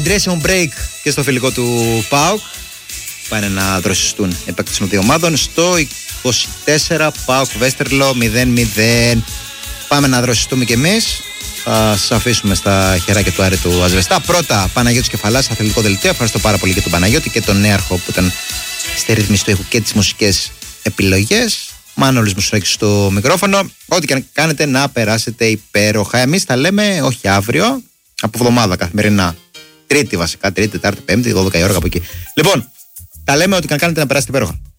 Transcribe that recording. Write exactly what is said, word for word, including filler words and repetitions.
Dressing break και στο φιλικό του ΠΑΟΚ. Πάνε να δροσιστούν οι παίκτες των δύο ομάδων. Στο είκοσι τέσσερα ΠΑΟΚ Βέστερλο μηδέν μηδέν. Πάμε να δροσιστούμε κι εμείς. Θα σας αφήσουμε στα χεράκια του Άρη του Ασβεστά. Πρώτα Παναγιώτης Κεφαλάς, αθλητικό δελτίο. Ευχαριστώ πάρα πολύ και τον Παναγιώτη και τον νέαρχο που ήταν στη ρύθμιση του ήχου και τις μουσικές επιλογές. Μάνολης Μουσουράκης στο μικρόφωνο. Ό,τι και αν κάνετε να περάσετε υπέροχα. Εμείς τα λέμε όχι αύριο, από εβδομάδα καθημερινά. Τρίτη βασικά, Τρίτη, Τετάρτη, Πέμπτη, δώδεκα η ώρα από εκεί. Λοιπόν, τα λέμε ότι καν κάνετε να περάσετε υπέροχα.